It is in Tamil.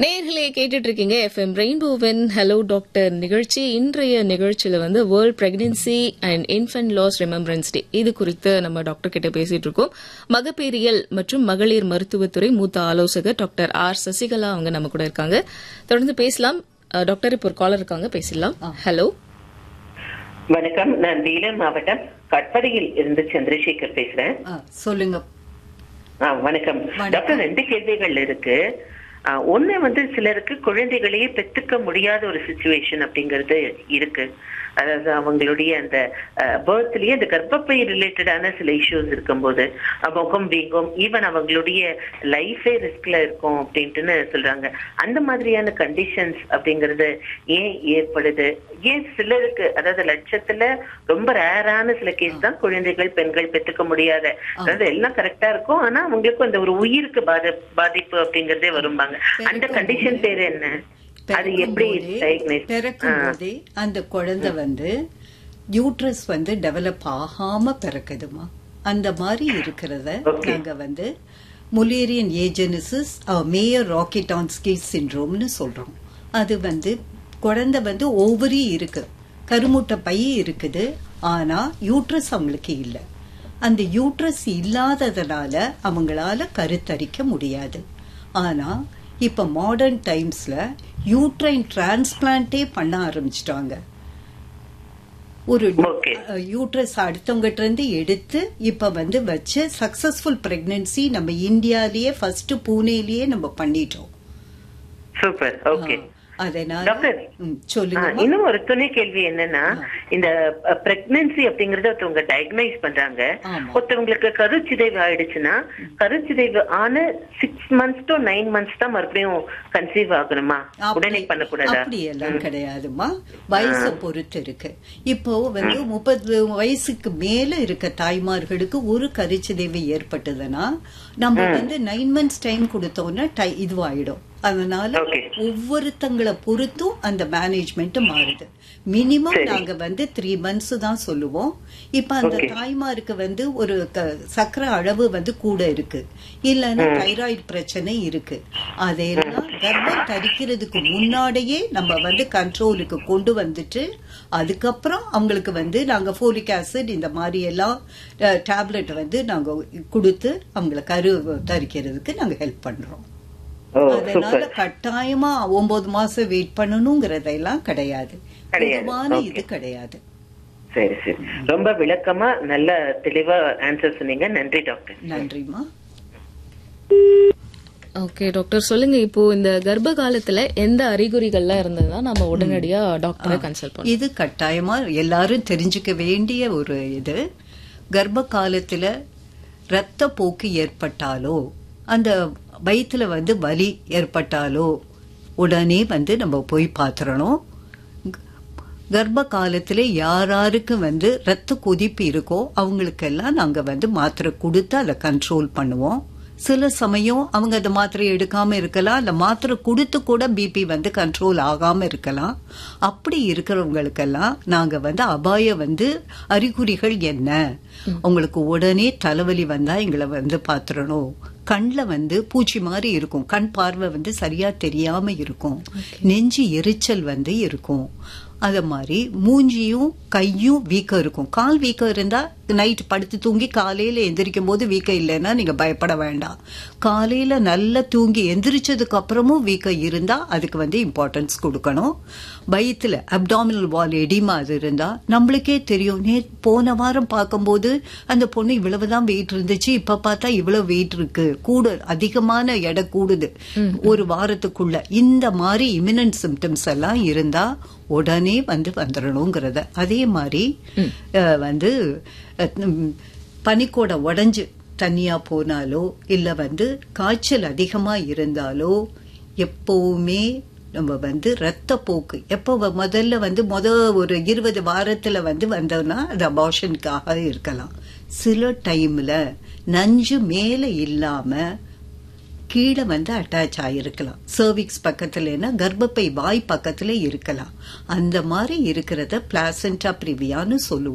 நேயர்களே கேட்டுட்டு இருக்கீங்க எஃப்எம் ரெயின்போவின் ஹலோ டாக்டர் நிகழ்ச்சி. இன்றைய நிகழ்ச்சியில world pregnancy and infant loss remembrance டே இது குறித்து நம்ம டாக்டர் கிட்ட பேசிட்டு இருக்கோம். மகப்பேறியல் மற்றும் மகளிர் மருத்துவத்துறை மூத்த ஆலோசகர் டாக்டர் ஆர் சசிகலா அவங்க நம்ம கூட இருக்காங்க. தொடர்ந்து பேசலாம். டாக்டர் இப்போ ஒரு காலர் இருக்காங்க, பேசலாம். ஹலோ, வணக்கம். நான் வேலூர் மாவட்டம் கட்படியில் இருந்து சந்திரசேகர் பேசுறேன். சொல்லுங்க. வணக்கம் டாக்டர். 2 கேள்விகள் இருக்கு. ஒண்ணு சிலருக்கு குழந்தைகளையே பெற்றுக்க முடியாத ஒரு சிச்சுவேஷன் அப்படிங்கறது இருக்கு. அதாவது அவங்களுடைய அந்த பர்த்லயே அந்த கர்ப்பப்பை ரிலேட்டடான சில இஷ்யூஸ் இருக்கும்போது முகம் வீங்கும், ஈவன் அவங்களுடைய லைஃபே ரிஸ்க்ல இருக்கும் அப்படின்ட்டுன்னு சொல்றாங்க. அந்த மாதிரியான கண்டிஷன்ஸ் அப்படிங்கறது ஏன் ஏற்படுது? ஏன் சிலருக்கு, அதாவது லட்சத்துல ரொம்ப ரேரான சில கேஸ் தான் குழந்தைகள் பெண்கள் பெற்றுக்க முடியாத, அதாவது எல்லாம் கரெக்டா இருக்கும் ஆனா அவங்களுக்கு அந்த ஒரு உயிருக்கு பாதிப்பு அப்படிங்கறதே வரும்பாங்க. அந்த கண்டிஷன் பேரு என்ன? அது எப்படி பிறக்கும் போதே அந்த குழந்தை யூட்ரஸ் டெவலப் ஆகாம பிறக்குதுமா. அந்த மாதிரி இருக்கிறத நாங்க முலேரியன் ஏஜெனிசிஸ் மேயர் ராக்கெட்டான்ஸ்கி சிண்ட்ரோம்னு சொல்றோம். அது குழந்தை ஓவரி இருக்கு, கருமுட்டை பை இருக்குது, ஆனா யூட்ரஸ் அவங்களுக்கு இல்ல. அந்த யூட்ரஸ் இல்லாததுனால அவங்களால கருத்தரிக்க முடியாது. ஆனா இப்ப மாடர்ன் டைம்ஸ்ல யூட்ரைன் டிரான்ஸ்பிளான்டே பண்ண ஆரம்பிச்சிட்டாங்க. ஒரு யூட்ரஸ் அடுத்தவங்கிட்ட இருந்து எடுத்து இப்ப வச்சு சக்சஸ்ஃபுல் பிரெக்னன்சி நம்ம இந்தியாலேயே ஃபர்ஸ்ட் பூனேலயே நம்ம பண்ணிட்டோம். சூப்பர். ஓகே. அதனால சொல்லுங்க. இன்னும் ஒரு துணை கேள்வி என்னன்னா, இந்த பிரெக்னன்சி அப்படிங்கறத ஒருத்தவங்க டயக்னைஸ் பண்றாங்க. ஒருத்தவங்களுக்கு கருச்சிதைவு ஆயிடுச்சுன்னா கருச்சிதைவு ஆன 6 months to 9 months தான் மறுபடியும் கன்சீவ் ஆகணுமா? உடனே பண்ணக்கூடாதா? அப்படி எல்லாம் கிடையாதுமா. வயசை பொறுத்து இருக்கு. இப்போ 30 வயசுக்கு மேல இருக்க தாய்மார்களுக்கு ஒரு கருச்சிதைவு ஏற்பட்டதுன்னா நம்ம 9 months டைம் கொடுத்தோம்னா இதுவாயிடும். அதனால ஒவ்வொருத்தங்களை பொறுத்தும் அந்த மேனேஜ்மெண்ட் மாறுது. மினிமம் நாங்க 3 months தான் சொல்லுவோம். இப்ப அந்த தாய்மாருக்கு ஒரு சக்கரை அளவு கூட இருக்கு, இல்லன்னா தைராய்டு பிரச்சனை இருக்கு. அதெல்லாம் கர்ப்பம் தரிக்கிறதுக்கு முன்னாடியே நம்ம கண்ட்ரோலுக்கு கொண்டு வந்துட்டு அதுக்கப்புறம் அவங்களுக்கு நாங்க ஃபோலிக் ஆசிட் இந்த மாதிரி எல்லாம் டேப்லெட் நாங்க கொடுத்து அவங்களை கரு தரிக்கிறதுக்கு நாங்க ஹெல்ப் பண்றோம். அதனால கட்டாயமா 9 மாசம் வெயிட் பண்ணணுங்கிறதெல்லாம் கிடையாது. இது கிடையாது. சரி சரி, ரொம்ப விளக்கமா நல்ல தெளிவா ஆன்சர் சொன்னீங்க. நன்றி டாக்டர். நன்றிமா. ஓகே டாக்டர், சொல்லுங்க. இப்போ இந்த கர்ப்ப காலத்துல எந்த அறிகுறிகள்லாம் இருந்ததுன்னா நம்ம உடனடியா டாக்டரை கன்சல்ட் பண்ணணும்? இது கட்டாயமா எல்லாரும் தெரிஞ்சுக்க வேண்டிய ஒரு இது. கர்ப்ப காலத்துல ரத்த போக்கு ஏற்பட்டாலோ அந்த வயிற்றுல வலி ஏற்பட்டாலோ உடனே நம்ம போய் பாத்துறணும். கர்ப்ப காலத்துல யாராருக்கு ரத்த கொதிப்பு இருக்கோ அவங்களுக்கெல்லாம் நாங்க மாத்திரை கொடுத்து அதை கண்ட்ரோல் பண்ணுவோம். சில சமயம் அவங்க அந்த மாத்திரை எடுக்காம இருக்கலாம், அந்த மாத்திரை கொடுத்து கூட பிபி கண்ட்ரோல் ஆகாம இருக்கலாம். அப்படி இருக்கிறவங்களுக்கெல்லாம் நாங்க அபாய அறிகுறிகள் என்ன, உங்களுக்கு உடனே தலைவலி வந்தா எங்களை பாத்துறணும். கண்ல பூச்சி மாதிரி இருக்கும், கண் பார்வை சரியா தெரியாம இருக்கும், நெஞ்சு எரிச்சல் இருக்கும். அத மாதிரி மூஞ்சியும் கையும் வீக்கம் இருக்கும். கால் வீக்கம் இருந்தா நைட் படுத்து தூங்கி காலையில எந்திரிக்கும் போது வீக்கம் இல்லைன்னா நீங்க பயப்பட வேண்டாம். காலையில நல்லா தூங்கி எந்திரிச்சதுக்கு அப்புறமும் வீக்கம் இருந்தா அதுக்கு இம்பார்ட்டன்ஸ் கொடுக்கணும். வயிற்றுல அப்டாமினல் வால் எடிமா அது இருந்தா நம்மளுக்கே தெரியும். போன வாரம் பார்க்கும்போது அந்த பொண்ணு இவ்வளவுதான் வெயிட் இருந்துச்சு, இப்ப பார்த்தா இவ்வளவு வெயிட் இருக்கு, கூட அதிகமான எடை கூடுது ஒரு வாரத்துக்குள்ள. இந்த மாதிரி இமினன்ட் சிம்டம்ஸ் எல்லாம் இருந்தா உடனே வந்துடணுங்கிறத. அதே மாதிரி பனிக்கூட உடைஞ்சு தனியா போனாலோ இல்ல காய்ச்சல் அதிகமா இருந்தாலோ எப்பவுமே நம்ம ரத்த போக்கு எப்ப முதல்ல ஒரு 20 வாரத்துல வந்தோம்னா அது அபார்ஷனுக்காக இருக்கலாம். சில டைம்ல நஞ்சு மேல இல்லாம கீழே அட்டாச் ஆயிருக்கலாம். சர்விக்ஸ் பக்கத்துல கர்ப்பப்பை வாய் பக்கத்துல இருக்கலாம். அந்த மாதிரி இருக்கிறத பிளாசென்டா பிரிவியான்னு சொல்லுவோம்.